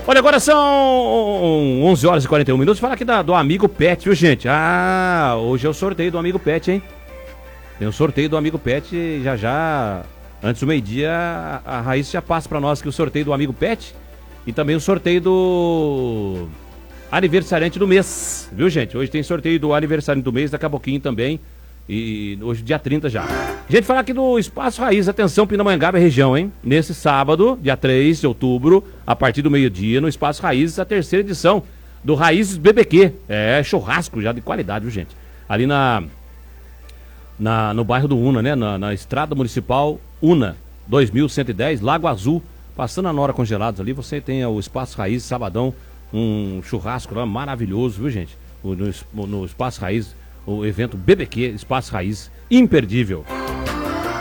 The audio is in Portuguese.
Olha, agora são 11 horas e 41 minutos. Fala aqui do Amigo Pet, viu, gente? Ah, hoje é o sorteio do Amigo Pet, hein? Tem o sorteio do Amigo Pet já. Antes do meio-dia, a Raíssa já passa pra nós aqui o sorteio do Amigo Pet e também o sorteio do aniversariante do mês, viu, gente? Hoje tem sorteio do aniversariante do mês, daqui a pouquinho também. E hoje, dia 30 já. Gente, falar aqui do Espaço Raiz, atenção, Pindamonhangaba região, hein? Nesse sábado, dia 3 de outubro, a partir do meio-dia, no Espaço Raiz, a terceira edição do Raízes BBQ. É, churrasco já de qualidade, viu, gente? Ali no bairro do Una, né? Na Estrada Municipal Una, 2110, Lago Azul, passando a Nora Congelados ali, você tem o Espaço Raiz, sabadão, um churrasco lá maravilhoso, viu, gente? No Espaço Raiz, o evento BBQ, Espaço Raiz, imperdível.